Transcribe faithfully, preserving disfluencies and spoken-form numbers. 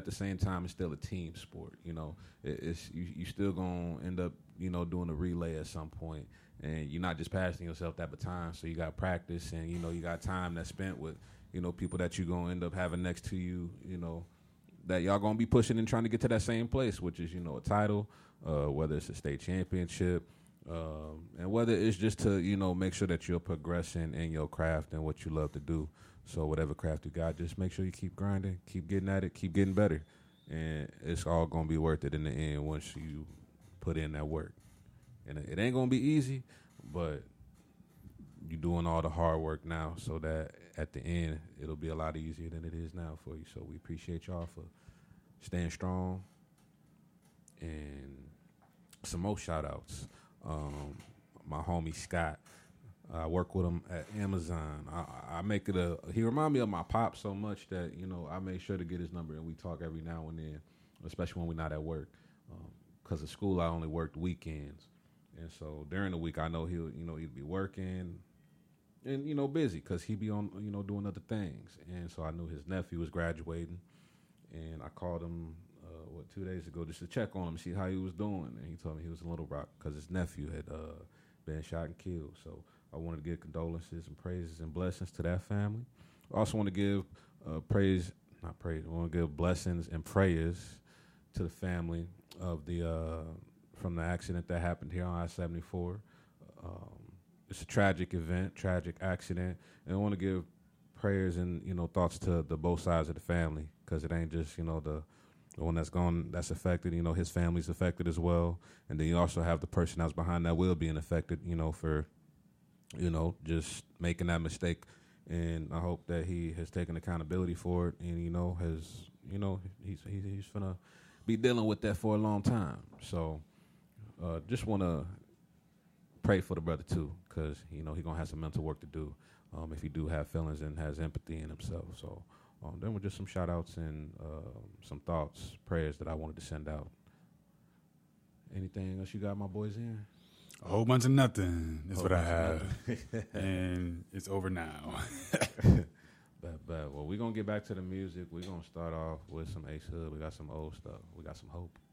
the same time, it's still a team sport. You know, it, it's you, you still gonna end up, you know, doing a relay at some point, and you're not just passing yourself that baton. So you got practice, and you know, you got time that's spent with, you know, people that you're gonna end up having next to you. You know, that y'all gonna be pushing and trying to get to that same place, which is, you know, a title, uh, whether it's a state championship. Um, and whether it's just to, you know, make sure that you're progressing in your craft and what you love to do. So whatever craft you got, just make sure you keep grinding, keep getting at it, keep getting better. And it's all going to be worth it in the end once you put in that work. And it ain't going to be easy, but you're doing all the hard work now so that at the end it'll be a lot easier than it is now for you. So we appreciate y'all for staying strong. And some more shout-outs. Um, my homie Scott, I work with him at Amazon. I, I make it a. He remind me of my pop so much that, you know, I make sure to get his number and we talk every now and then, especially when we're not at work. Because um, at school I only worked weekends, and so during the week I know he'll, you know, he'd be working and, you know, busy because he be on, you know, doing other things. And so I knew his nephew was graduating, and I called him. Uh, what two days ago, just to check on him, see how he was doing, and he told me he was in Little Rock because his nephew had uh, been shot and killed. So I wanted to give condolences and praises and blessings to that family. I also want to give uh, praise, not praise, I want to give blessings and prayers to the family of the uh, from the accident that happened here on I seventy-four. Um, it's a tragic event, tragic accident, and I want to give prayers and, you know, thoughts to the both sides of the family, because it ain't just, you know, the The one that's gone, that's affected, you know, his family's affected as well. And then you also have the person that's behind that wheel being affected, you know, for, you know, just making that mistake. And I hope that he has taken accountability for it and, you know, has, you know, he's he's, he's going to be dealing with that for a long time. So uh, just want to pray for the brother, too, because, you know, he's going to have some mental work to do um, if he do have feelings and has empathy in himself. So. Um, then with just some shout-outs and uh, some thoughts, prayers that I wanted to send out. Anything else you got, my boys, in? A whole bunch of nothing is what I have. And it's over now. Bad, bad. Well, we're going to get back to the music. We're going to start off with some Ace Hood. We got some old stuff. We got some hope.